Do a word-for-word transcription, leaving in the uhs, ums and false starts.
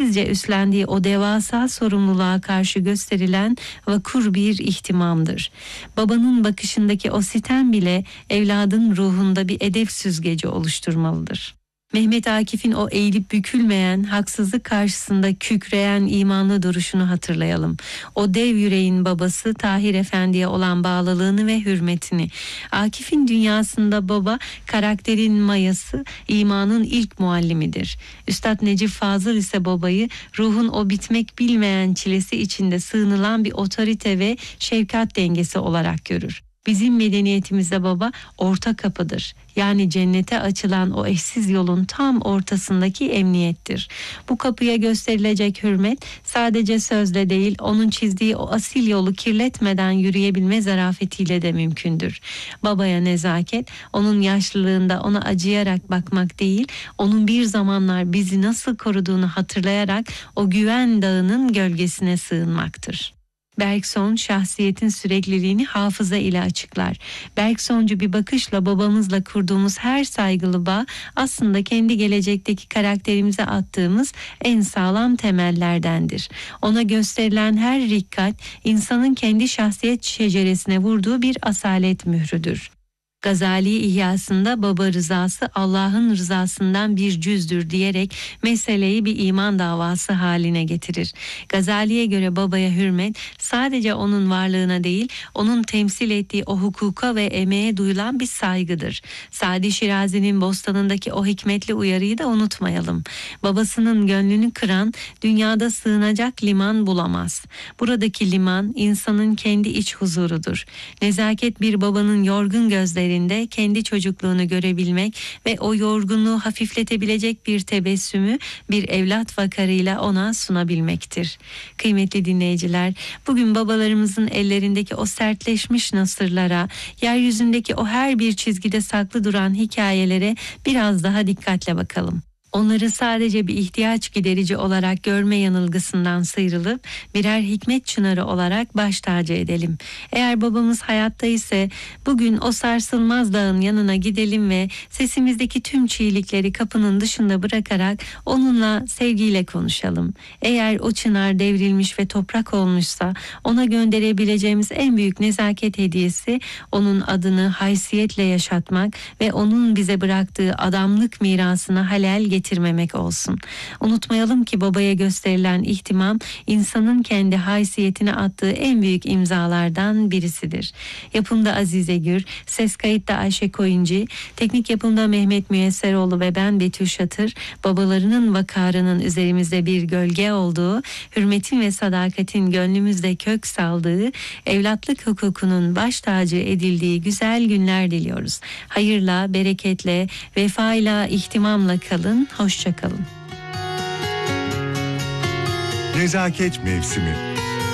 sessizce üstlendiği o devasa sorumluluğa karşı gösterilen vakur bir ihtimamdır. Babanın bakışındaki o sitem bile evladın ruhunda bir edep süzgeci oluşturmalıdır. Mehmet Akif'in o eğilip bükülmeyen, haksızlık karşısında kükreyen imanlı duruşunu hatırlayalım. O dev yüreğin babası Tahir Efendi'ye olan bağlılığını ve hürmetini. Akif'in dünyasında baba, karakterin mayası, imanın ilk muallimidir. Üstad Necip Fazıl ise babayı ruhun o bitmek bilmeyen çilesi içinde sığınılan bir otorite ve şefkat dengesi olarak görür. Bizim medeniyetimizde baba orta kapıdır. Yani cennete açılan o eşsiz yolun tam ortasındaki emniyettir. Bu kapıya gösterilecek hürmet sadece sözle değil, onun çizdiği o asil yolu kirletmeden yürüyebilme zarafetiyle de mümkündür. Babaya nezaket, onun yaşlılığında ona acıyarak bakmak değil, onun bir zamanlar bizi nasıl koruduğunu hatırlayarak o güven dağının gölgesine sığınmaktır. Bergson şahsiyetin sürekliliğini hafıza ile açıklar. Bergsoncu bir bakışla babamızla kurduğumuz her saygılı bağ aslında kendi gelecekteki karakterimize attığımız en sağlam temellerdendir. Ona gösterilen her rikkat insanın kendi şahsiyet şeceresine vurduğu bir asalet mührüdür. Gazali İhyasında baba rızası Allah'ın rızasından bir cüzdür diyerek meseleyi bir iman davası haline getirir. Gazali'ye göre babaya hürmet sadece onun varlığına değil, onun temsil ettiği o hukuka ve emeğe duyulan bir saygıdır. Sadi Şirazi'nin Bostanı'ndaki o hikmetli uyarıyı da unutmayalım. Babasının gönlünü kıran dünyada sığınacak liman bulamaz. Buradaki liman insanın kendi iç huzurudur. Nezaket bir babanın yorgun gözleri kendi çocukluğunu görebilmek ve o yorgunluğu hafifletebilecek bir tebessümü bir evlat vakarıyla ona sunabilmektir. Kıymetli dinleyiciler, bugün babalarımızın ellerindeki o sertleşmiş nasırlara, yeryüzündeki o her bir çizgide saklı duran hikayelere biraz daha dikkatle bakalım. Onları sadece bir ihtiyaç giderici olarak görme yanılgısından sıyrılıp birer hikmet çınarı olarak baş tacı edelim. Eğer babamız hayatta ise bugün o sarsılmaz dağın yanına gidelim ve sesimizdeki tüm çiğlikleri kapının dışında bırakarak onunla sevgiyle konuşalım. Eğer o çınar devrilmiş ve toprak olmuşsa ona gönderebileceğimiz en büyük nezaket hediyesi onun adını haysiyetle yaşatmak ve onun bize bıraktığı adamlık mirasını halel getirmek. getirmemek olsun. Unutmayalım ki babaya gösterilen ihtimam insanın kendi haysiyetine attığı en büyük imzalardan birisidir. Yapımda Azize Gür, ses kayıtta Ayşe Koyuncu, teknik yapımda Mehmet Müyesseroğlu ve ben Betül Şatır, babalarının vakarının üzerimizde bir gölge olduğu, hürmetin ve sadakatin gönlümüzde kök saldığı, evlatlık hukukunun baş tacı edildiği güzel günler diliyoruz. Hayırla, bereketle, vefayla, ihtimamla kalın. Hoşça kalın. Nezaket mevsimi.